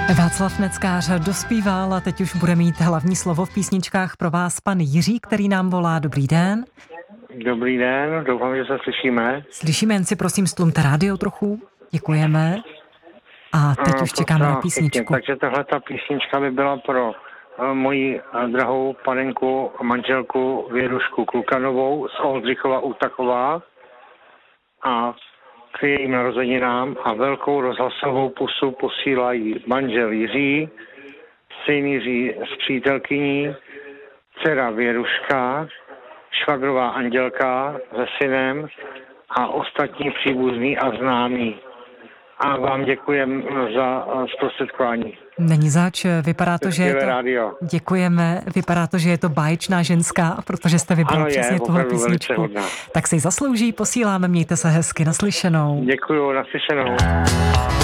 Václav Neckář dospíval a teď už bude mít hlavní slovo v písničkách pro vás pan Jiří, který nám volá. Dobrý den. Dobrý den, doufám, že se slyšíme. Slyšíme, jen si prosím stlumte rádio trochu. Děkujeme. A teď už čekáme na písničku. Takže tahle ta písnička by byla pro moji drahou panenku a manželku Věrušku Klukanovou z Oldřichova u Tachova a k jejím narozeninám a velkou rozhlasovou pusu posílají manžel Jiří, syn Jiří s přítelkyní, dcera Věruška, švagrová Andělka se synem a ostatní příbuzní a známí. A vám děkujem za zprostředkování. Není zač, vypadá to, že je to... rádio. Děkujeme, vypadá to, že je to báječná ženská, protože jste vybrali přesně tuhle písničku. Tak si zaslouží, posíláme, mějte se hezky, naslyšenou. Děkuju, naslyšenou.